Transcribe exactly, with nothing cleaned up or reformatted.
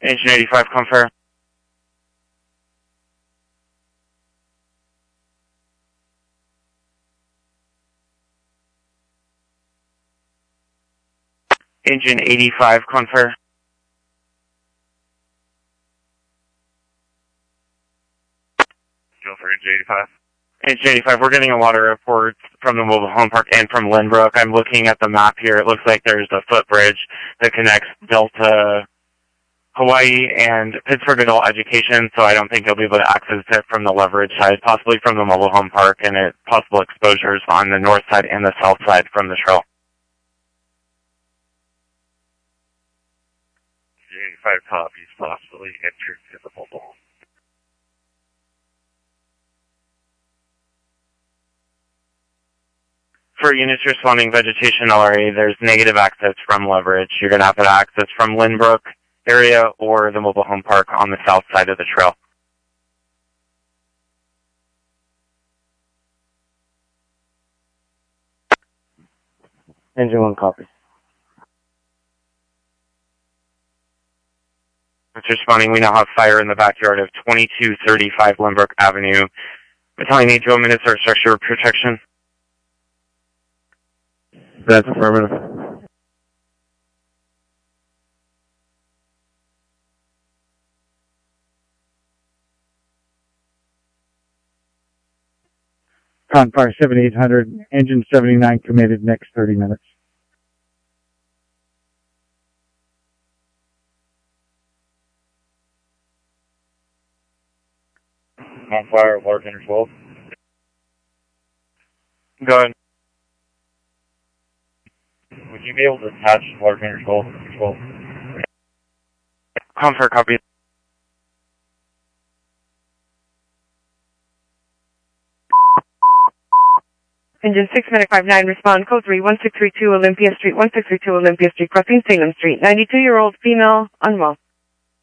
Engine eighty-five, confirm. Engine eighty-five, confirm. Go for engine eighty-five. Engine eighty-five, we're getting a lot of reports from the mobile home park and from Lynbrook. I'm looking at the map here. It looks like there's a footbridge that connects Delta, Hawaii, and Pittsburgh Adult Education, so I don't think you'll be able to access it from the leverage side, possibly from the mobile home park, and it, possible exposures on the north side and the south side from the trail. eighty-five copies, possibly entered to the mobile home. For units responding vegetation L R A, there's negative access from leverage. You're going to have to access from Lynbrook area or the mobile home park on the south side of the trail. Engine one copy. It's responding. We now have fire in the backyard of twenty-two thirty-five Lynbrook Avenue. Battalion eight twelve minutes or structure protection. That's affirmative. Confire seventy-eight hundred, engine seventy-nine committed next thirty minutes. On fire, water tender twelve. Go ahead. Would you be able to attach water tender twelve? twelve? Confirm, copy. Engine six Medic five nine, respond code three one six three two Olympia Street, one six three two Olympia Street, crossing Salem Street, ninety-two-year-old female, unwell.